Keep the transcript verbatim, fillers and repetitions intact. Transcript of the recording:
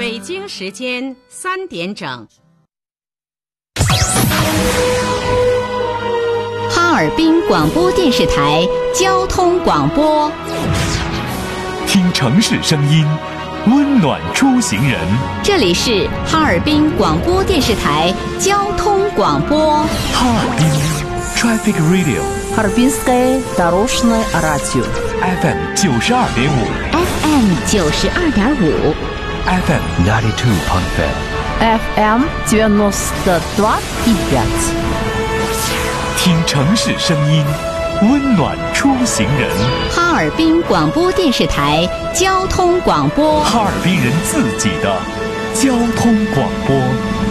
北京时间三点整。 哈尔滨广播电视台交通广播， 听城市声音，温暖出行人。 这里是哈尔滨广播电视台交通广播。 哈尔滨 Traffic Radio，Harbinskое дорожное радио ，F M 九十二点五 ，F M 九十二点五 ，F M ninety two point five ，F M девяносто два и пять。 听城市声音，温暖出行人。 哈尔滨广播电视台交通广播， 哈尔滨人自己的交通广播。